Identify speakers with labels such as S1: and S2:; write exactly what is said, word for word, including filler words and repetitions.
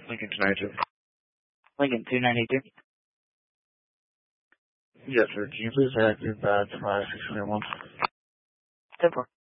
S1: Lincoln two ninety-two.
S2: Lincoln two ninety-two.
S1: Yes, sir. Can you please active badge five six three one?
S2: ten four.